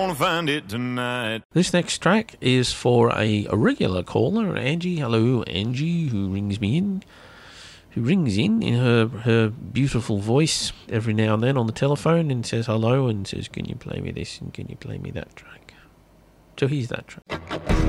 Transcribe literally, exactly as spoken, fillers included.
gonna find it tonight. This next track is for a, a regular caller, Angie. Hello, Angie, who rings me in. Who rings in in her, her beautiful voice every now and then on the telephone and says hello and says, can you play me this and can you play me that track? So here's that track.